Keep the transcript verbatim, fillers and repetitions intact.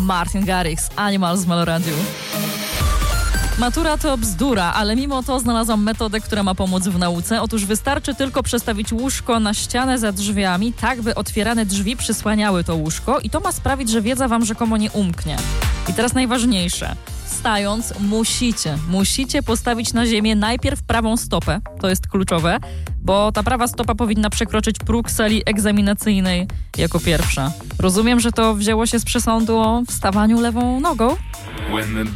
Martin Garrix, Animals w Meloradiu. Matura to bzdura, ale mimo to znalazłam metodę, która ma pomóc w nauce. Otóż wystarczy tylko przestawić łóżko na ścianę za drzwiami, tak by otwierane drzwi przysłaniały to łóżko i to ma sprawić, że wiedza wam rzekomo nie umknie. I teraz najważniejsze. Wstając musicie, musicie postawić na ziemię najpierw prawą stopę, to jest kluczowe, bo ta prawa stopa powinna przekroczyć próg sali egzaminacyjnej jako pierwsza. Rozumiem, że to wzięło się z przesądu o wstawaniu lewą nogą? When the